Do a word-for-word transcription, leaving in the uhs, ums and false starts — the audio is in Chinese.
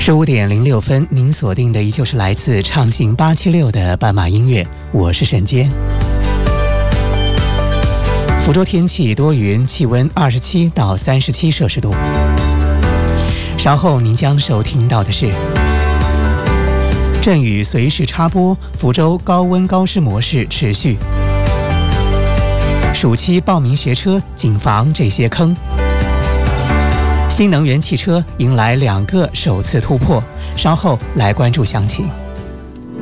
十五点零六分，您锁定的依旧是来自畅行八七六的斑马音乐，我是沈坚。福州天气多云，气温二十七到三十七摄氏度。稍后您将收听到的是阵雨随时插播，福州高温高湿模式持续。暑期报名学车，谨防这些坑。新能源汽车迎来两个首次突破，稍后来关注详情。